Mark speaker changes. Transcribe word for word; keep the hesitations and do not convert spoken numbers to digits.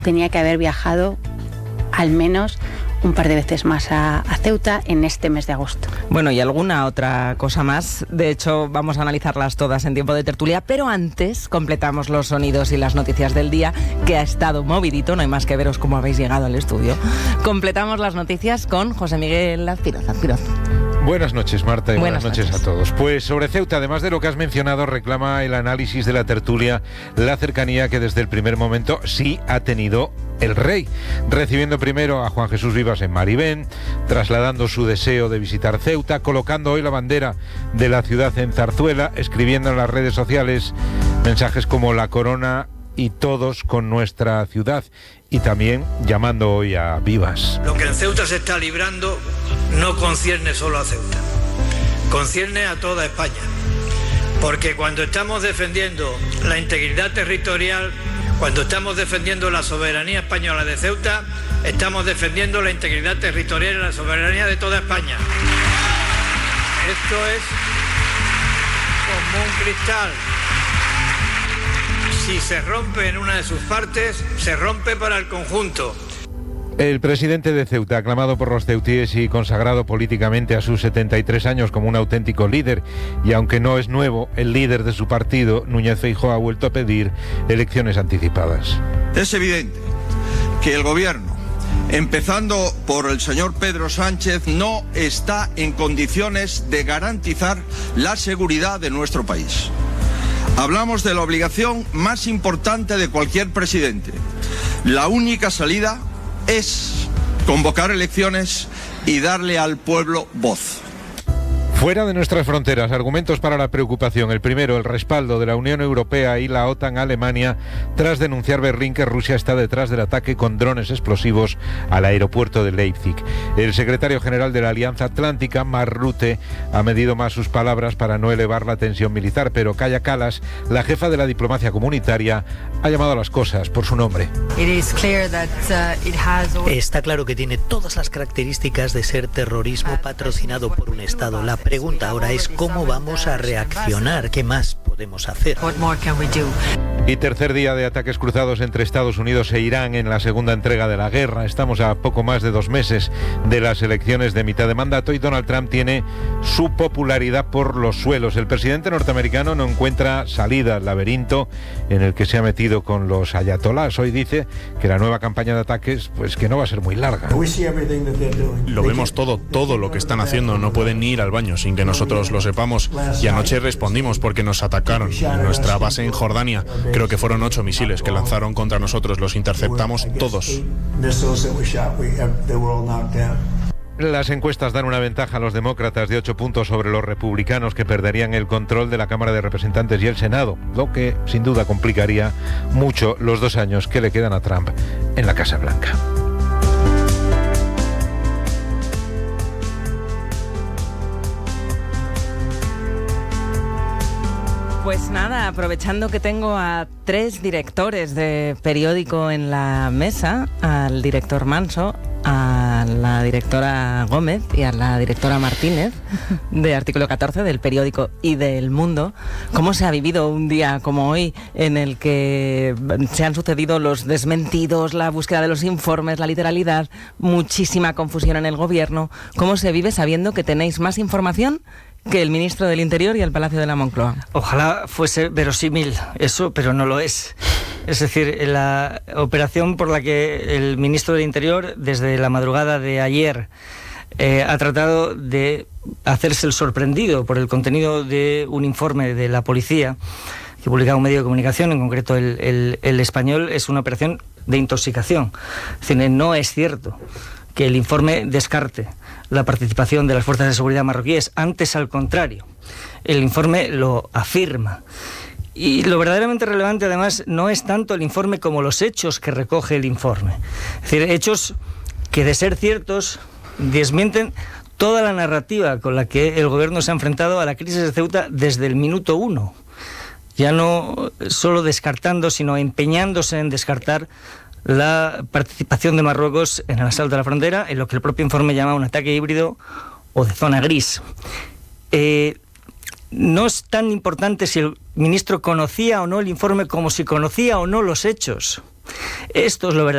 Speaker 1: Tenía que haber viajado al menos un par de veces más a, a Ceuta en este mes de agosto.
Speaker 2: Bueno, y alguna otra cosa más. De hecho, vamos a analizarlas todas en tiempo de tertulia, pero antes completamos los sonidos y las noticias del día, que ha estado movidito, no hay más que veros cómo habéis llegado al estudio. Completamos las noticias con José Miguel Azpiroz. Azpiroz.
Speaker 3: Buenas noches, Marta, y buenas, buenas noches. noches a todos. Pues sobre Ceuta, además de lo que has mencionado, reclama el análisis de la tertulia la cercanía que desde el primer momento sí ha tenido el rey, recibiendo primero a Juan Jesús Vivas en Maribén, trasladando su deseo de visitar Ceuta, colocando hoy la bandera de la ciudad en Zarzuela, escribiendo en las redes sociales mensajes como la corona y todos con nuestra ciudad, y también llamando hoy a Vivas.
Speaker 4: Lo que en Ceuta se está librando no concierne solo a Ceuta, concierne a toda España, porque cuando estamos defendiendo la integridad territorial, cuando estamos defendiendo la soberanía española de Ceuta, estamos defendiendo la integridad territorial y la soberanía de toda España. Esto es como un cristal. Si se rompe en una de sus partes, se rompe para el conjunto.
Speaker 3: El presidente de Ceuta, aclamado por los ceutíes y consagrado políticamente a sus setenta y tres años como un auténtico líder, y aunque no es nuevo, el líder de su partido, Núñez Feijóo, ha vuelto a pedir elecciones anticipadas.
Speaker 5: Es evidente que el gobierno, empezando por el señor Pedro Sánchez, no está en condiciones de garantizar la seguridad de nuestro país. Hablamos de la obligación más importante de cualquier presidente. La única salida es convocar elecciones y darle al pueblo voz.
Speaker 3: Fuera de nuestras fronteras, argumentos para la preocupación. El primero, el respaldo de la Unión Europea y la OTAN a Alemania tras denunciar Berlín que Rusia está detrás del ataque con drones explosivos al aeropuerto de Leipzig. El secretario general de la Alianza Atlántica, Mark Rutte, ha medido más sus palabras para no elevar la tensión militar, pero Kaja Kallas, la jefa de la diplomacia comunitaria, ha llamado a las cosas por su nombre.
Speaker 6: Está claro que tiene todas las características de ser terrorismo patrocinado por un Estado. La La pregunta ahora es cómo vamos a reaccionar, qué más podemos hacer.
Speaker 3: Y tercer día de ataques cruzados entre Estados Unidos e Irán en la segunda entrega de la guerra. Estamos a poco más de dos meses de las elecciones de mitad de mandato y Donald Trump tiene su popularidad por los suelos. El presidente norteamericano no encuentra salida al laberinto en el que se ha metido con los ayatolás. Hoy dice que la nueva campaña de ataques, pues que no va a ser muy larga.
Speaker 7: Lo vemos todo, todo lo que están haciendo. No pueden ni ir al baño sin que nosotros lo sepamos. Y anoche respondimos porque nos atacaron en nuestra base en Jordania. Creo que fueron ocho misiles que lanzaron contra nosotros. Los interceptamos todos.
Speaker 3: Las encuestas dan una ventaja a los demócratas de ocho puntos sobre los republicanos, que perderían el control de la Cámara de Representantes y el Senado, lo que sin duda complicaría mucho los dos años que le quedan a Trump en la Casa Blanca.
Speaker 2: Pues nada, aprovechando que tengo a tres directores de periódico en la mesa, al director Manso, a la directora Gómez y a la directora Martínez de Artículo catorce del periódico y del Mundo, ¿cómo se ha vivido un día como hoy en el que se han sucedido los desmentidos, la búsqueda de los informes, la literalidad, muchísima confusión en el gobierno? ¿Cómo se vive sabiendo que tenéis más información que el ministro del Interior y el Palacio de la Moncloa?
Speaker 8: Ojalá fuese verosímil eso, pero no lo es. Es decir, la operación por la que el ministro del Interior, desde la madrugada de ayer, eh, ha tratado de hacerse el sorprendido por el contenido de un informe de la policía que publicaba un medio de comunicación, en concreto el, el, el Español, es una operación de intoxicación. Es decir, no es cierto que el informe descarte la participación de las fuerzas de seguridad marroquíes. Antes, al contrario, el informe lo afirma. Y lo verdaderamente relevante, además, no es tanto el informe como los hechos que recoge el informe. Es decir, hechos que, de ser ciertos, desmienten toda la narrativa con la que el gobierno se ha enfrentado a la crisis de Ceuta desde el minuto uno. Ya no solo descartando, sino empeñándose en descartar la participación de Marruecos en el asalto a la frontera, en lo que el propio informe llama un ataque híbrido o de zona gris. Eh, no es tan importante si el ministro conocía o no el informe como si conocía o no los hechos. Esto es lo verdadero.